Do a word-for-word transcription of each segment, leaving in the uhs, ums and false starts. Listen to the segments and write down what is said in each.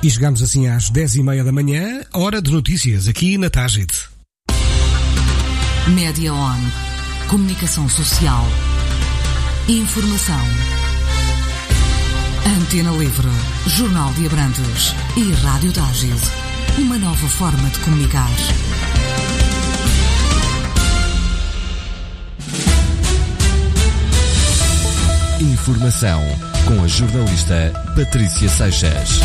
E chegamos assim às dez e meia da manhã, hora de notícias, aqui na Tágide. Média On. Comunicação social. Informação. Antena Livre. Jornal de Abrantes. E Rádio Tágide. Uma nova forma de comunicar. Informação com a jornalista Patrícia Seixas.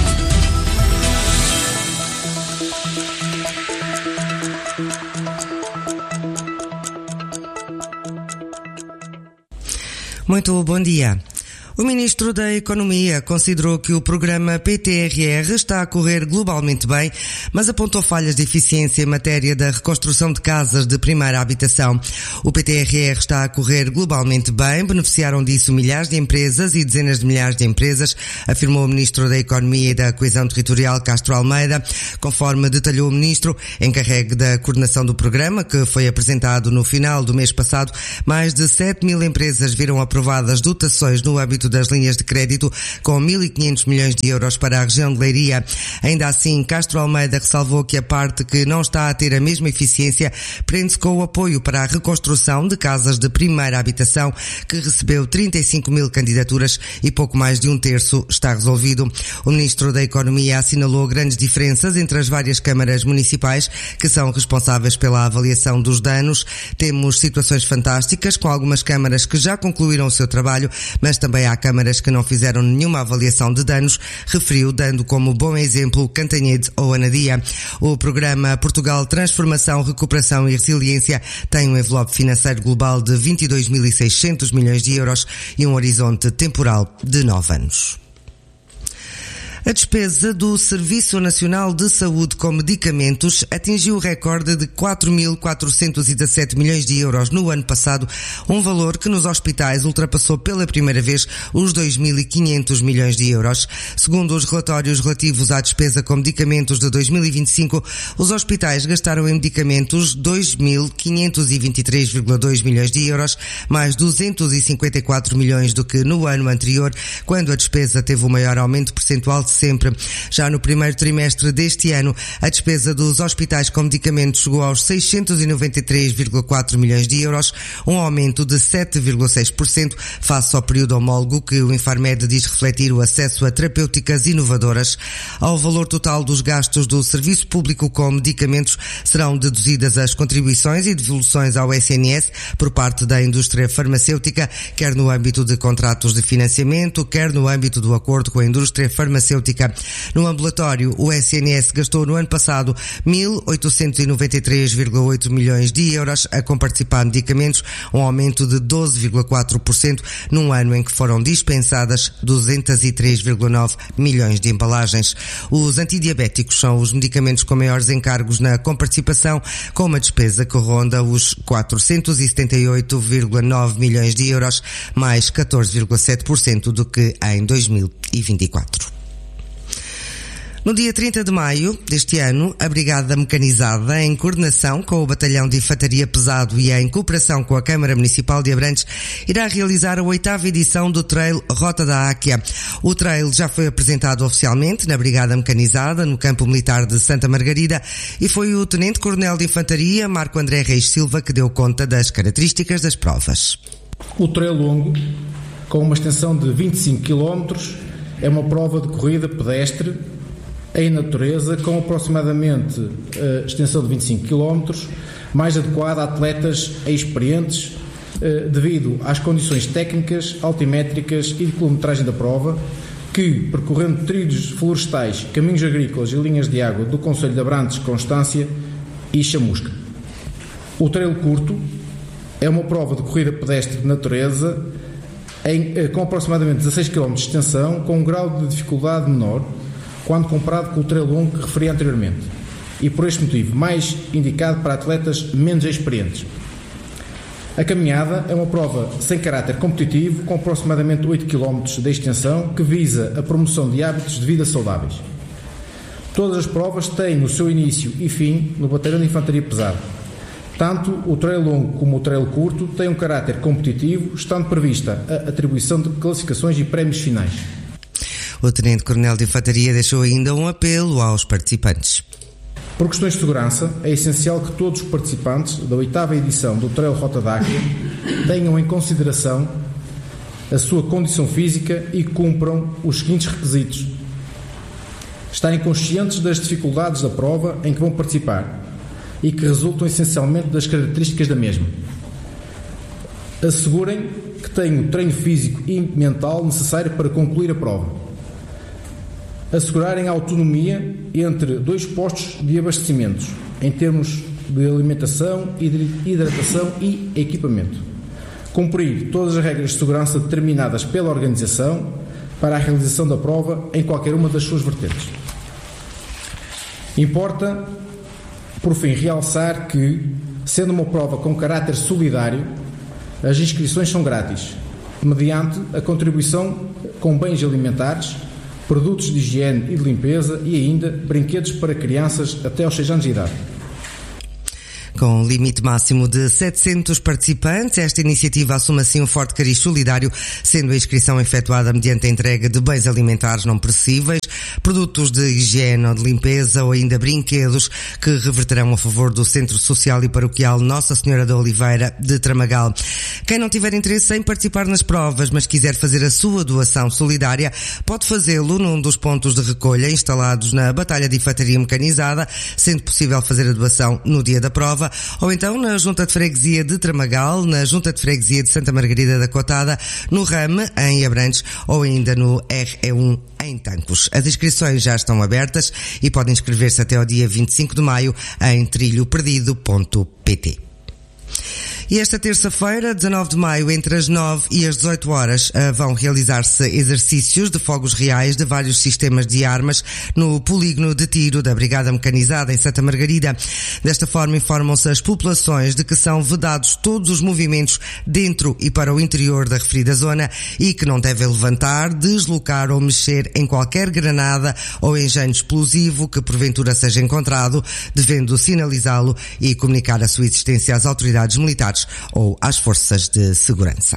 Muito bom dia. O Ministro da Economia considerou que o programa P T R R está a correr globalmente bem, mas apontou falhas de eficiência em matéria da reconstrução de casas de primeira habitação. O P T R R está a correr globalmente bem, beneficiaram disso milhares de empresas e dezenas de milhares de empresas, afirmou o Ministro da Economia e da Coesão Territorial, Castro Almeida, conforme detalhou o Ministro, encarregue da coordenação do programa, que foi apresentado no final do mês passado. Mais de sete mil empresas viram aprovadas dotações no âmbito das linhas de crédito, com mil e quinhentos milhões de euros para a região de Leiria. Ainda assim, Castro Almeida ressalvou que a parte que não está a ter a mesma eficiência prende-se com o apoio para a reconstrução de casas de primeira habitação, que recebeu trinta e cinco mil candidaturas e pouco mais de um terço está resolvido. O Ministro da Economia assinalou grandes diferenças entre as várias câmaras municipais que são responsáveis pela avaliação dos danos. Temos situações fantásticas, com algumas câmaras que já concluíram o seu trabalho, mas também há câmaras que não fizeram nenhuma avaliação de danos, referiu, dando como bom exemplo Cantanhede ou Anadia. O programa Portugal Transformação, Recuperação e Resiliência tem um envelope financeiro global de vinte e dois mil e seiscentos milhões de euros e um horizonte temporal de nove anos. A despesa do Serviço Nacional de Saúde com medicamentos atingiu o recorde de quatro mil quatrocentos e dezassete milhões de euros no ano passado, um valor que nos hospitais ultrapassou pela primeira vez os dois mil e quinhentos milhões de euros. Segundo os relatórios relativos à despesa com medicamentos de dois mil e vinte e cinco, os hospitais gastaram em medicamentos dois mil quinhentos e vinte e três vírgula dois milhões de euros, mais duzentos e cinquenta e quatro milhões do que no ano anterior, quando a despesa teve o maior aumento percentual de sempre. Já no primeiro trimestre deste ano, a despesa dos hospitais com medicamentos chegou aos seiscentos e noventa e três vírgula quatro milhões de euros, um aumento de sete vírgula seis por cento face ao período homólogo, que o Infarmed diz refletir o acesso a terapêuticas inovadoras. Ao valor total dos gastos do Serviço Público com medicamentos serão deduzidas as contribuições e devoluções ao S N S por parte da indústria farmacêutica, quer no âmbito de contratos de financiamento, quer no âmbito do acordo com a indústria farmacêutica. No ambulatório, o S N S gastou no ano passado mil oitocentos e noventa e três vírgula oito milhões de euros a comparticipar medicamentos, um aumento de doze vírgula quatro por cento num ano em que foram dispensadas duzentos e três vírgula nove milhões de embalagens. Os antidiabéticos são os medicamentos com maiores encargos na comparticipação, com uma despesa que ronda os quatrocentos e setenta e oito vírgula nove milhões de euros, mais catorze vírgula sete por cento do que em dois mil e vinte e quatro. No dia trinta de maio deste ano, a Brigada Mecanizada, em coordenação com o Batalhão de Infantaria Pesado e em cooperação com a Câmara Municipal de Abrantes, irá realizar a oitava edição do Trail Rota da Áquia. O trail já foi apresentado oficialmente na Brigada Mecanizada, no Campo Militar de Santa Margarida, e foi o Tenente-Coronel de Infantaria, Marco André Reis Silva, que deu conta das características das provas. O trail longo, com uma extensão de vinte e cinco quilómetros, é uma prova de corrida pedestre em natureza, com aproximadamente uh, extensão de vinte e cinco quilómetros, mais adequada a atletas experientes, uh, devido às condições técnicas, altimétricas e de quilometragem da prova, que, percorrendo trilhos florestais, caminhos agrícolas e linhas de água do concelho de Abrantes, Constância e Chamusca. O trail curto é uma prova de corrida pedestre de natureza em, uh, com aproximadamente dezasseis quilómetros de extensão, com um grau de dificuldade menor quando comparado com o trail longo que referi anteriormente, e por este motivo mais indicado para atletas menos experientes. A caminhada é uma prova sem caráter competitivo, com aproximadamente oito quilómetros de extensão, que visa a promoção de hábitos de vida saudáveis. Todas as provas têm o seu início e fim no Batalhão de Infantaria Pesada. Tanto o trail longo como o trail curto têm um caráter competitivo, estando prevista a atribuição de classificações e prémios finais. O Tenente-Coronel de Infantaria deixou ainda um apelo aos participantes. Por questões de segurança, é essencial que todos os participantes da oitava edição do Trail Rota d'Acre tenham em consideração a sua condição física e cumpram os seguintes requisitos: estarem conscientes das dificuldades da prova em que vão participar e que resultam essencialmente das características da mesma. Assegurem que têm o treino físico e mental necessário para concluir a prova. Assegurarem a autonomia entre dois postos de abastecimentos, em termos de alimentação, hidratação e equipamento. Cumprir todas as regras de segurança determinadas pela organização para a realização da prova em qualquer uma das suas vertentes. Importa, por fim, realçar que, sendo uma prova com caráter solidário, as inscrições são grátis, mediante a contribuição com bens alimentares, produtos de higiene e de limpeza e ainda brinquedos para crianças até aos seis anos de idade. Com um limite máximo de setecentos participantes, esta iniciativa assume assim um forte cariz solidário, sendo a inscrição efetuada mediante a entrega de bens alimentares não perecíveis, produtos de higiene ou de limpeza ou ainda brinquedos que reverterão a favor do Centro Social e Paroquial Nossa Senhora da Oliveira de Tramagal. Quem não tiver interesse em participar nas provas, mas quiser fazer a sua doação solidária, pode fazê-lo num dos pontos de recolha instalados na Batalha de Infantaria Mecanizada, sendo possível fazer a doação no dia da prova, ou então na Junta de Freguesia de Tramagal, na Junta de Freguesia de Santa Margarida da Cotada, no Rame, em Abrantes, ou ainda no R E um, em Tancos. As inscrições já estão abertas e podem inscrever-se até ao dia vinte e cinco de maio em trilho perdido ponto pt. E esta terça-feira, dezanove de maio, entre as nove e as dezoito horas, vão realizar-se exercícios de fogos reais de vários sistemas de armas no polígono de tiro da Brigada Mecanizada em Santa Margarida. Desta forma, informam-se as populações de que são vedados todos os movimentos dentro e para o interior da referida zona e que não devem levantar, deslocar ou mexer em qualquer granada ou engenho explosivo que porventura seja encontrado, devendo sinalizá-lo e comunicar a sua existência às autoridades militares ou às forças de segurança.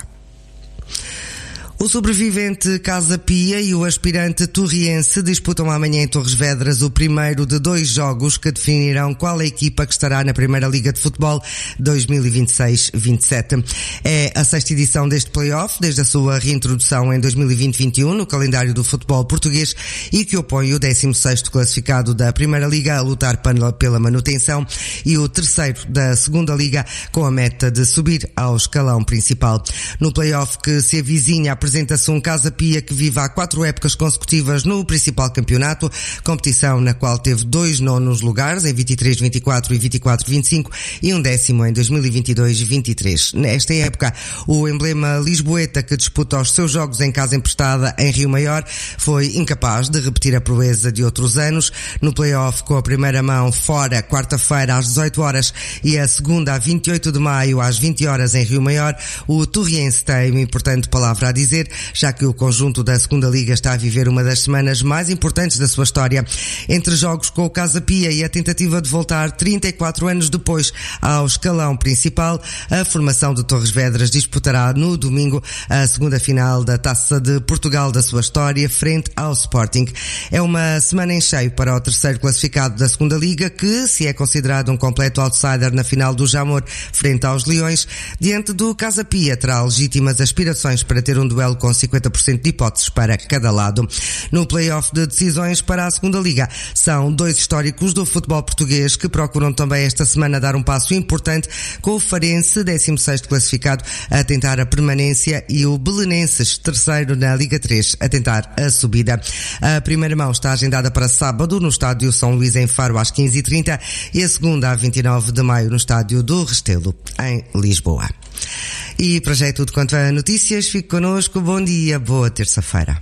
O sobrevivente Casa Pia e o aspirante Torriense disputam amanhã em Torres Vedras o primeiro de dois jogos que definirão qual é a equipa que estará na Primeira Liga de Futebol dois mil e vinte e seis vinte e sete. É a sexta edição deste play-off, desde a sua reintrodução em dois mil e vinte vinte e um no calendário do futebol português e que opõe o décimo sexto classificado da Primeira Liga a lutar pela manutenção e o terceiro da Segunda Liga com a meta de subir ao escalão principal. No play-off que se avizinha, apresenta-se um Casa Pia que vive há quatro épocas consecutivas no principal campeonato, competição na qual teve dois nonos lugares em vinte e três vinte e quatro e vinte e quatro vinte e cinco e um décimo em dois mil e vinte e dois vinte e três. Nesta época, o emblema lisboeta que disputa os seus jogos em casa emprestada em Rio Maior foi incapaz de repetir a proeza de outros anos. No play-off, com a primeira mão fora, quarta-feira às dezoito horas e a segunda a vinte e oito de maio às vinte horas em Rio Maior, o Torriense tem uma importante palavra a dizer, já que o conjunto da Segunda Liga está a viver uma das semanas mais importantes da sua história. Entre jogos com o Casa Pia e a tentativa de voltar trinta e quatro anos depois ao escalão principal, a formação de Torres Vedras disputará no domingo a segunda final da Taça de Portugal da sua história frente ao Sporting. É uma semana em cheio para o terceiro classificado da Segunda Liga, que se é considerado um completo outsider na final do Jamor frente aos Leões. Diante do Casa Pia, terá legítimas aspirações para ter um duelo com cinquenta por cento de hipóteses para cada lado. No play-off de decisões para a Segunda Liga, são dois históricos do futebol português que procuram também esta semana dar um passo importante, com o Farense, décimo sexto classificado, a tentar a permanência e o Belenenses, terceiro na Liga três, a tentar a subida. A primeira mão está agendada para sábado no Estádio São Luís em Faro às quinze e trinta e a segunda a vinte e nove de maio no Estádio do Restelo em Lisboa. E para já é tudo quanto a notícias. Fique connosco. Bom dia, boa terça-feira.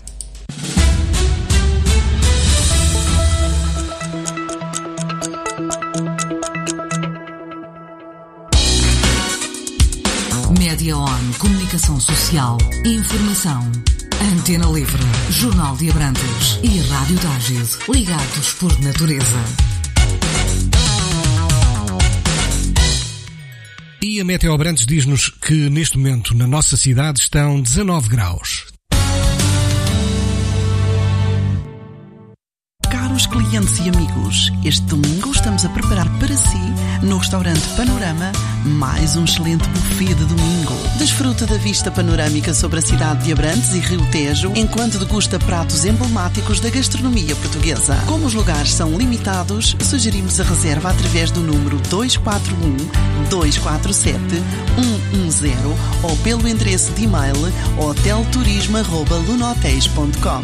Média On, comunicação social, informação. Antena Livre, Jornal de Abrantes e Rádio Tágil, ligados por natureza. E a Meteo Abrantes diz-nos que neste momento na nossa cidade estão dezanove graus. Caros clientes e amigos, este domingo estamos a preparar para si, no restaurante Panorama, mais um excelente buffet de domingo. Desfruta da vista panorâmica sobre a cidade de Abrantes e Rio Tejo, enquanto degusta pratos emblemáticos da gastronomia portuguesa. Como os lugares são limitados, sugerimos a reserva através do número dois quatro um, dois quatro sete, um um zero ou pelo endereço de e-mail hotelturismo arroba lunotéis ponto com.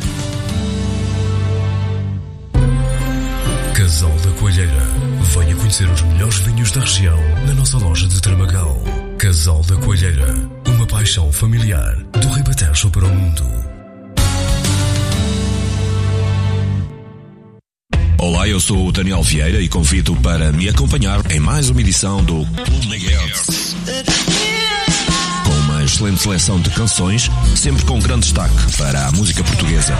Casal da Coelheira. Venha conhecer os melhores vinhos da região na nossa loja de Tramagal. Casal da Coelheira. Uma paixão familiar do Ribatejo para o mundo. Olá, eu sou o Daniel Vieira e convido para me acompanhar em mais uma edição do Clube Megahertz. Com uma excelente seleção de canções, sempre com grande destaque para a música portuguesa.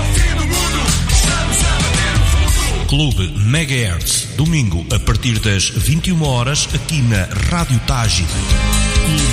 Clube Megahertz, domingo a partir das vinte e uma horas aqui na Rádio Tágide.